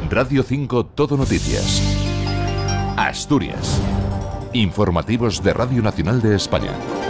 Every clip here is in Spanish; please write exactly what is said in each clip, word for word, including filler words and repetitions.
Radio cinco Todo Noticias. Asturias. Informativos de Radio Nacional de España.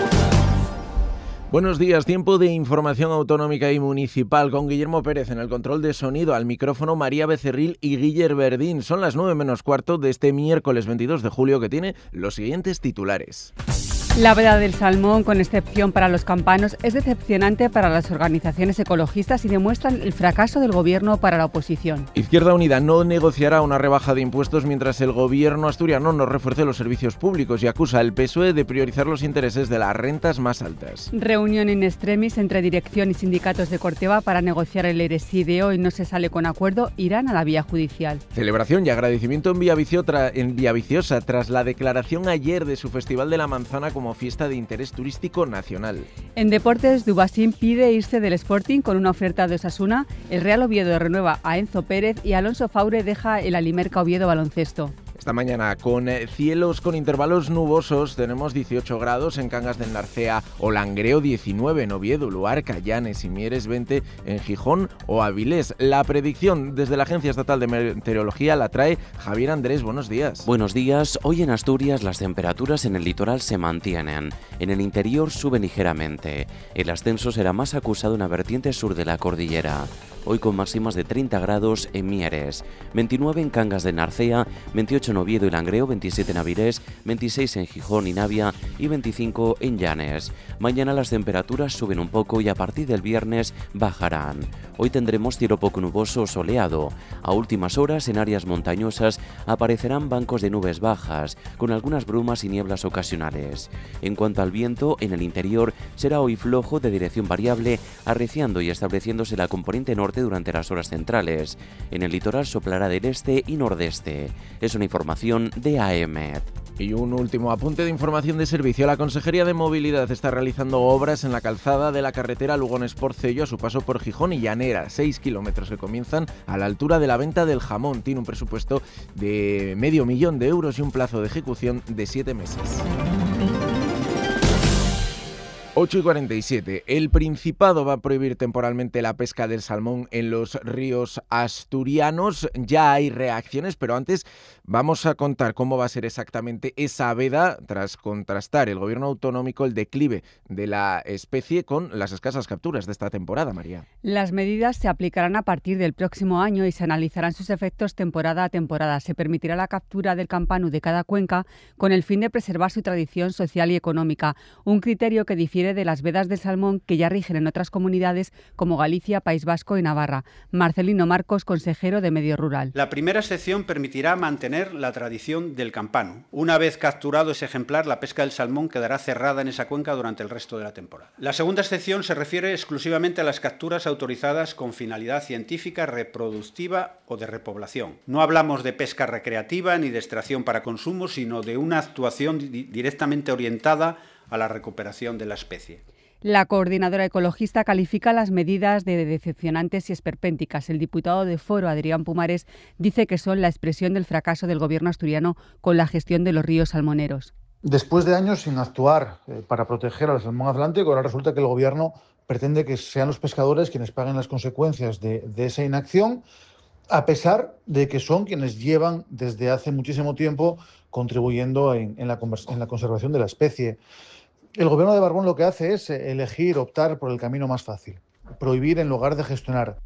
Buenos días, tiempo de información autonómica y municipal con Guillermo Pérez en el control de sonido, al micrófono María Becerril y Guiller Verdín. Son las nueve menos cuarto de este miércoles veintidós de julio, que tiene los siguientes titulares. La veda del salmón, con excepción para los campanos, es decepcionante para las organizaciones ecologistas y demuestran el fracaso del gobierno para la oposición. Izquierda Unida no negociará una rebaja de impuestos mientras el gobierno asturiano no refuerce los servicios públicos y acusa al P S O E de priorizar los intereses de las rentas más altas. Reunión in extremis entre dirección y sindicatos de Corteva para negociar el E R E. Si de hoy no se sale con acuerdo, irán a la vía judicial. Celebración y agradecimiento en Villaviciosa, en Villaviciosa tras la declaración ayer de su Festival de la Manzana como fiesta de interés turístico nacional. En deportes, Dubasín pide irse del Sporting con una oferta de Osasuna, el Real Oviedo renueva a Enzo Pérez y Alonso Faure deja el Alimerca Oviedo Baloncesto. Esta mañana, con cielos con intervalos nubosos, tenemos dieciocho grados en Cangas del Narcea o Langreo, diecinueve en Oviedo, Luarca, Llanes y Mieres, veinte en Gijón o Avilés. La predicción desde la Agencia Estatal de Meteorología la trae Javier Andrés. Buenos días. Buenos días. Hoy en Asturias las temperaturas en el litoral se mantienen. En el interior suben ligeramente. El ascenso será más acusado en la vertiente sur de la cordillera. Hoy con máximas de treinta grados en Mieres, veintinueve en Cangas de Narcea, veintiocho en Oviedo y Langreo, veintisiete en Avilés, veintiséis en Gijón y Navia y veinticinco en Llanes. Mañana las temperaturas suben un poco y a partir del viernes bajarán. Hoy tendremos cielo poco nuboso o soleado. A últimas horas en áreas montañosas aparecerán bancos de nubes bajas, con algunas brumas y nieblas ocasionales. En cuanto al viento, en el interior será hoy flojo de dirección variable, arreciando y estableciéndose la componente norte durante las horas centrales. En el litoral soplará del este y nordeste. Es una información de A E M E T. Y un último apunte de información de servicio. La Consejería de Movilidad está realizando obras en la calzada de la carretera Lugones-Porcello a su paso por Gijón y Llanera. Seis kilómetros que comienzan a la altura de la venta del jamón. Tiene un presupuesto de medio millón de euros y un plazo de ejecución de siete meses. ocho y cuarenta y siete. El Principado va a prohibir temporalmente la pesca del salmón en los ríos asturianos. Ya hay reacciones, pero antes vamos a contar cómo va a ser exactamente esa veda tras contrastar el gobierno autonómico el declive de la especie con las escasas capturas de esta temporada, María. Las medidas se aplicarán a partir del próximo año y se analizarán sus efectos temporada a temporada. Se permitirá la captura del campanu de cada cuenca con el fin de preservar su tradición social y económica, un criterio que difiere de las vedas del salmón que ya rigen en otras comunidades como Galicia, País Vasco y Navarra. Marcelino Marcos, consejero de Medio Rural. La primera sección permitirá mantener la tradición del campanu. Una vez capturado ese ejemplar, la pesca del salmón quedará cerrada en esa cuenca durante el resto de la temporada. La segunda sección se refiere exclusivamente a las capturas autorizadas con finalidad científica, reproductiva o de repoblación. No hablamos de pesca recreativa ni de extracción para consumo, sino de una actuación di- directamente orientada a la recuperación de la especie. La coordinadora ecologista califica las medidas de decepcionantes y esperpénticas. El diputado de Foro, Adrián Pumares, dice que son la expresión del fracaso del gobierno asturiano con la gestión de los ríos salmoneros. Después de años sin actuar eh, para proteger al salmón atlántico, ahora resulta que el gobierno pretende que sean los pescadores quienes paguen las consecuencias de, de esa inacción, a pesar de que son quienes llevan desde hace muchísimo tiempo contribuyendo en, en, la, en la conservación de la especie. El gobierno de Barbón lo que hace es elegir, optar por el camino más fácil, prohibir en lugar de gestionar.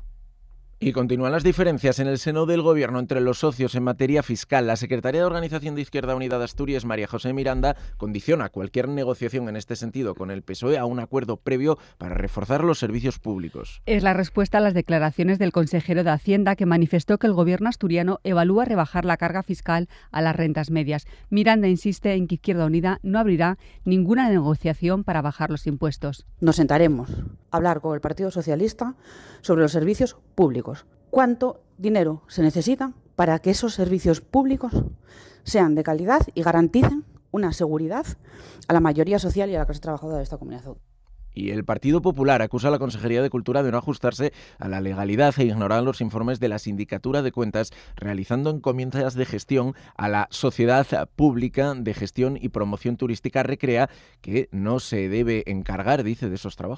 Y continúan las diferencias en el seno del gobierno entre los socios en materia fiscal. La secretaria de Organización de Izquierda Unida de Asturias, María José Miranda, condiciona cualquier negociación en este sentido con el P S O E a un acuerdo previo para reforzar los servicios públicos. Es la respuesta a las declaraciones del consejero de Hacienda, que manifestó que el gobierno asturiano evalúa rebajar la carga fiscal a las rentas medias. Miranda insiste en que Izquierda Unida no abrirá ninguna negociación para bajar los impuestos. Nos sentaremos a hablar con el Partido Socialista sobre los servicios públicos. ¿Cuánto dinero se necesita para que esos servicios públicos sean de calidad y garanticen una seguridad a la mayoría social y a la clase trabajadora de esta comunidad autónoma? Y el Partido Popular acusa a la Consejería de Cultura de no ajustarse a la legalidad e ignorar los informes de la Sindicatura de Cuentas, realizando encomiendas de gestión a la Sociedad Pública de Gestión y Promoción Turística Recrea, que no se debe encargar, dice, de esos trabajos.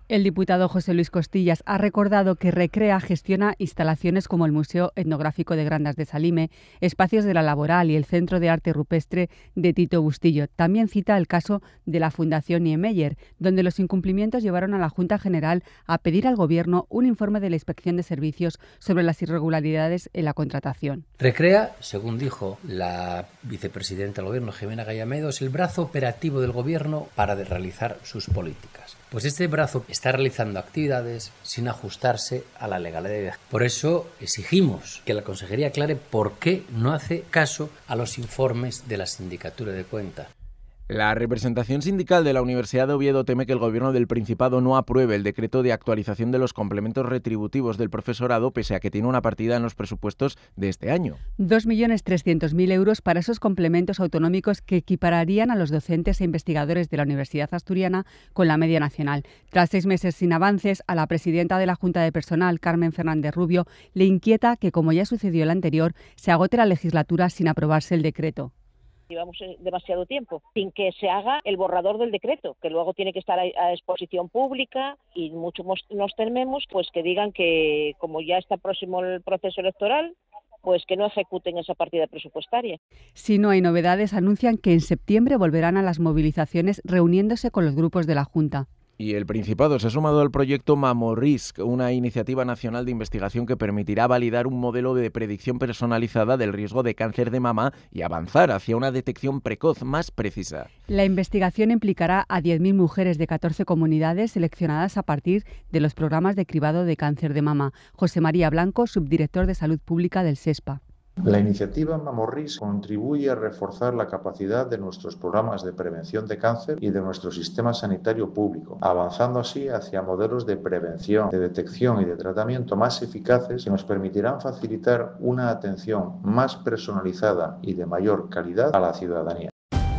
El diputado José Luis Costillas ha recordado que Recrea gestiona instalaciones como el Museo Etnográfico de Grandas de Salime, espacios de la Laboral y el Centro de Arte Rupestre de Tito Bustillo. También cita el caso de la Fundación Niemeyer, donde los incumplimientos llevaron a la Junta General a pedir al Gobierno un informe de la Inspección de Servicios sobre las irregularidades en la contratación. Recrea, según dijo la vicepresidenta del Gobierno, Jimena Gallamedo, es el brazo operativo del Gobierno para realizar sus políticas. Pues este brazo está realizando actividades sin ajustarse a la legalidad. Por eso exigimos que la Consejería aclare por qué no hace caso a los informes de la Sindicatura de Cuentas. La representación sindical de la Universidad de Oviedo teme que el Gobierno del Principado no apruebe el decreto de actualización de los complementos retributivos del profesorado, pese a que tiene una partida en los presupuestos de este año. dos millones trescientos mil euros para esos complementos autonómicos que equipararían a los docentes e investigadores de la Universidad Asturiana con la media nacional. Tras seis meses sin avances, a la presidenta de la Junta de Personal, Carmen Fernández Rubio, le inquieta que, como ya sucedió el anterior, se agote la legislatura sin aprobarse el decreto. Llevamos demasiado tiempo sin que se haga el borrador del decreto, que luego tiene que estar a, a exposición pública, y mucho nos tememos pues que digan que, como ya está próximo el proceso electoral, pues que no ejecuten esa partida presupuestaria. Si no hay novedades, anuncian que en septiembre volverán a las movilizaciones reuniéndose con los grupos de la Junta. Y el Principado se ha sumado al proyecto MammoRisk, una iniciativa nacional de investigación que permitirá validar un modelo de predicción personalizada del riesgo de cáncer de mama y avanzar hacia una detección precoz más precisa. La investigación implicará a diez mil mujeres de catorce comunidades seleccionadas a partir de los programas de cribado de cáncer de mama. José María Blanco, subdirector de Salud Pública del SESPA. La iniciativa MammoRisk contribuye a reforzar la capacidad de nuestros programas de prevención de cáncer y de nuestro sistema sanitario público, avanzando así hacia modelos de prevención, de detección y de tratamiento más eficaces que nos permitirán facilitar una atención más personalizada y de mayor calidad a la ciudadanía.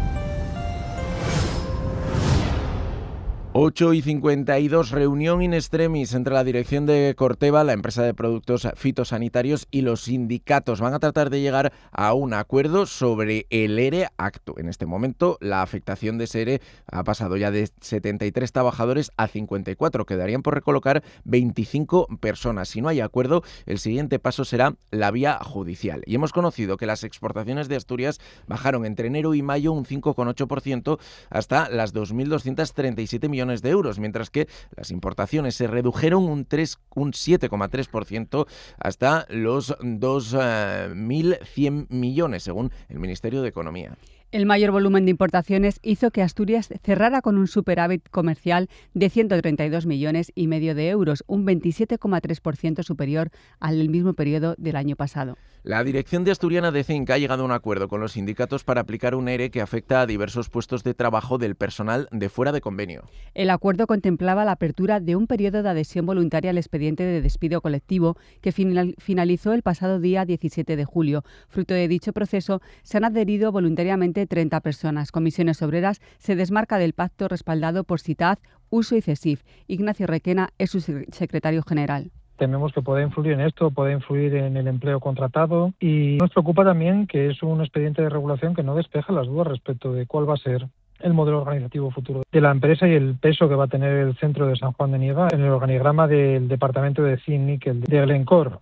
ocho y cincuenta y dos, reunión in extremis entre la dirección de Corteva, la empresa de productos fitosanitarios, y los sindicatos. Van a tratar de llegar a un acuerdo sobre el ERE Acto. En este momento, la afectación de ese ERE ha pasado ya de setenta y tres trabajadores a cincuenta y cuatro. Quedarían por recolocar veinticinco personas. Si no hay acuerdo, el siguiente paso será la vía judicial. Y hemos conocido que las exportaciones de Asturias bajaron entre enero y mayo un cinco coma ocho por ciento hasta las dos mil doscientos treinta y siete millones de euros, mientras que las importaciones se redujeron un, un siete coma tres por ciento hasta los dos mil cien millones, según el Ministerio de Economía. El mayor volumen de importaciones hizo que Asturias cerrara con un superávit comercial de ciento treinta y dos millones y medio de euros, un veintisiete coma tres por ciento superior al mismo periodo del año pasado. La dirección de Asturiana de Cinca ha llegado a un acuerdo con los sindicatos para aplicar un ERE que afecta a diversos puestos de trabajo del personal de fuera de convenio. El acuerdo contemplaba la apertura de un periodo de adhesión voluntaria al expediente de despido colectivo que finalizó el pasado día diecisiete de julio. Fruto de dicho proceso, se han adherido voluntariamente treinta personas. Comisiones Obreras se desmarca del pacto respaldado por SITAD, Uso y CESIF. Ignacio Requena es su secretario general. Tememos que pueda influir en esto, puede influir en el empleo contratado, y nos preocupa también que es un expediente de regulación que no despeja las dudas respecto de cuál va a ser el modelo organizativo futuro de la empresa y el peso que va a tener el centro de San Juan de Nieva en el organigrama del departamento de zinc níquel de Glencore.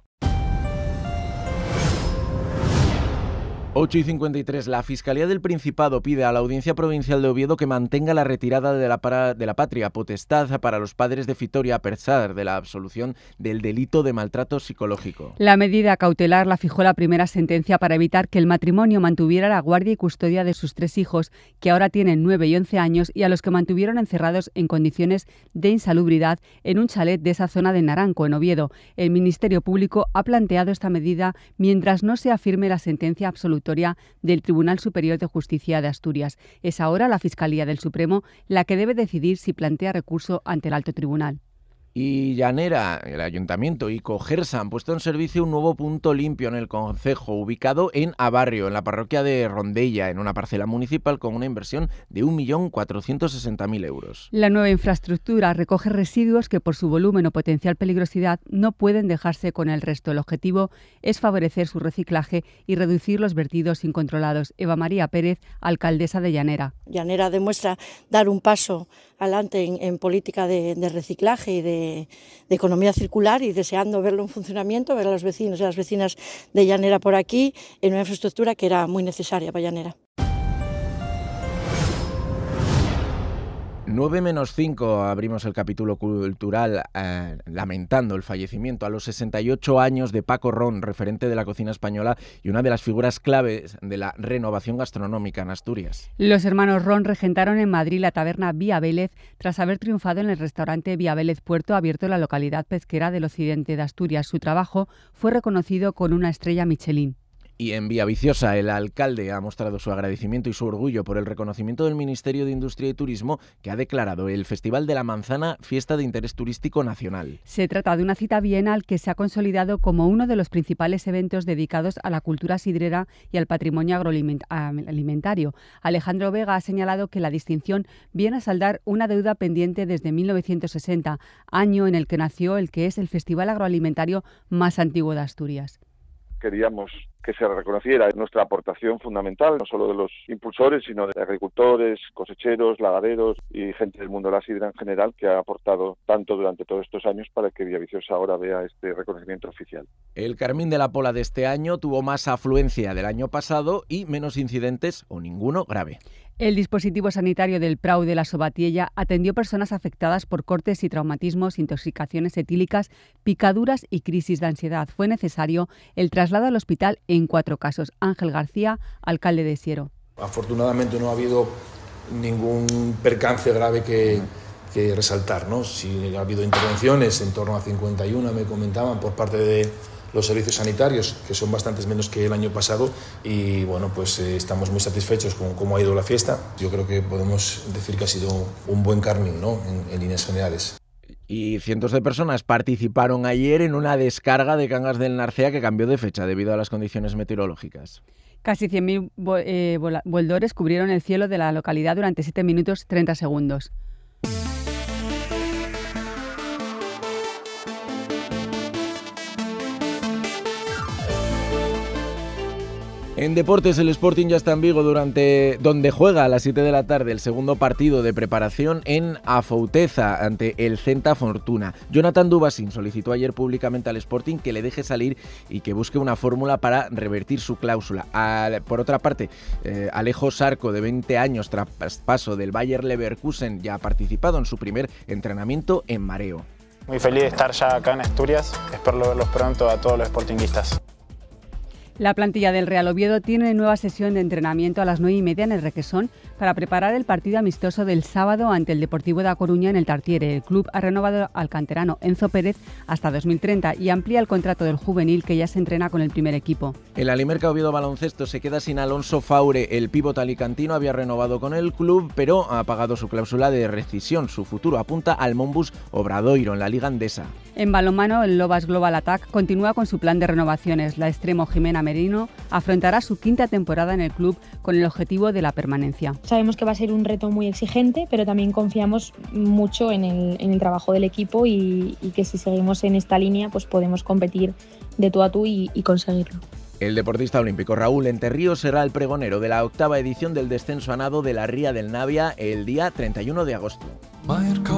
ocho y cincuenta y tres. La Fiscalía del Principado pide a la Audiencia Provincial de Oviedo que mantenga la retirada de la, para, de la patria potestad para los padres de Fitoria a pesar de la absolución del delito de maltrato psicológico. La medida cautelar la fijó la primera sentencia para evitar que el matrimonio mantuviera la guardia y custodia de sus tres hijos, que ahora tienen nueve y once años, y a los que mantuvieron encerrados en condiciones de insalubridad en un chalet de esa zona de Naranco, en Oviedo. El Ministerio Público ha planteado esta medida mientras no se afirme la sentencia absoluta del Tribunal Superior de Justicia de Asturias. Es ahora la Fiscalía del Supremo la que debe decidir si plantea recurso ante el Alto Tribunal. Y Llanera, el Ayuntamiento y Cogersa han puesto en servicio un nuevo punto limpio en el concejo, ubicado en Abarrio, en la parroquia de Rondella, en una parcela municipal con una inversión de un millón cuatrocientos sesenta mil euros. La nueva infraestructura recoge residuos que por su volumen o potencial peligrosidad no pueden dejarse con el resto. El objetivo es favorecer su reciclaje y reducir los vertidos incontrolados. Eva María Pérez, alcaldesa de Llanera. Llanera demuestra dar un paso adelante en, en política de, de reciclaje y de, de economía circular, y deseando verlo en funcionamiento, ver a los vecinos y a las vecinas de Llanera por aquí en una infraestructura que era muy necesaria para Llanera. nueve menos cinco, abrimos el capítulo cultural eh, lamentando el fallecimiento a los sesenta y ocho años de Paco Ron, referente de la cocina española y una de las figuras claves de la renovación gastronómica en Asturias. Los hermanos Ron regentaron en Madrid la taberna Vía Vélez tras haber triunfado en el restaurante Vía Vélez Puerto, abierto en la localidad pesquera del occidente de Asturias. Su trabajo fue reconocido con una estrella Michelin. Y en Villaviciosa, el alcalde ha mostrado su agradecimiento y su orgullo por el reconocimiento del Ministerio de Industria y Turismo, que ha declarado el Festival de la Manzana Fiesta de Interés Turístico Nacional. Se trata de una cita bienal que se ha consolidado como uno de los principales eventos dedicados a la cultura sidrera y al patrimonio agroalimentario. Alejandro Vega ha señalado que la distinción viene a saldar una deuda pendiente desde mil novecientos sesenta, año en el que nació el que es el festival agroalimentario más antiguo de Asturias. Queríamos que se reconociera nuestra aportación fundamental, no solo de los impulsores, sino de agricultores, cosecheros, lagaderos y gente del mundo de la sidra en general, que ha aportado tanto durante todos estos años para que Villaviciosa ahora vea este reconocimiento oficial. El Carmín de la Pola de este año tuvo más afluencia del año pasado y menos incidentes o ninguno grave. El dispositivo sanitario del Prau de la Sobatiella atendió personas afectadas por cortes y traumatismos, intoxicaciones etílicas, picaduras y crisis de ansiedad. Fue necesario el traslado al hospital en cuatro casos. Ángel García, alcalde de Siero. Afortunadamente no ha habido ningún percance grave que, que resaltar, ¿no? Sí, ha habido intervenciones, en torno a cincuenta y uno me comentaban, por parte de los servicios sanitarios, que son bastantes menos que el año pasado, y bueno, pues eh, estamos muy satisfechos con cómo ha ido la fiesta. Yo creo que podemos decir que ha sido un buen Carmín, ¿no? en, en líneas generales. Y cientos de personas participaron ayer en una descarga de Cangas del Narcea que cambió de fecha debido a las condiciones meteorológicas. Casi cien mil eh, voladores cubrieron el cielo de la localidad durante siete minutos treinta segundos. En deportes, el Sporting ya está en Vigo, durante donde juega a las siete de la tarde el segundo partido de preparación en Afouteza ante el Centa Fortuna. Jonathan Dubasín solicitó ayer públicamente al Sporting que le deje salir y que busque una fórmula para revertir su cláusula. Al, por otra parte, eh, Alejo Sarco, de veinte años, tras paso del Bayer Leverkusen, ya ha participado en su primer entrenamiento en mareo. Muy feliz de estar ya acá en Asturias, espero verlos pronto a todos los sportinguistas. La plantilla del Real Oviedo tiene nueva sesión de entrenamiento a las nueve y media en el Requesón para preparar el partido amistoso del sábado ante el Deportivo de A Coruña en el Tartiere. El club ha renovado al canterano Enzo Pérez hasta dos mil treinta y amplía el contrato del juvenil, que ya se entrena con el primer equipo. El Alimerca Oviedo Baloncesto se queda sin Alonso Faure. El pívot alicantino había renovado con el club, pero ha pagado su cláusula de rescisión. Su futuro apunta al Monbus Obradoiro en la Liga Andesa. En balonmano, el Lobas Global Attack continúa con su plan de renovaciones. La extremo Jimena Merino afrontará su quinta temporada en el club con el objetivo de la permanencia. Sabemos que va a ser un reto muy exigente, pero también confiamos mucho en el, en el trabajo del equipo y, y que si seguimos en esta línea pues podemos competir de tú a tú y, y conseguirlo. El deportista olímpico Raúl Enterríos será el pregonero de la octava edición del descenso a nado de la Ría del Navia el día treinta y uno de agosto.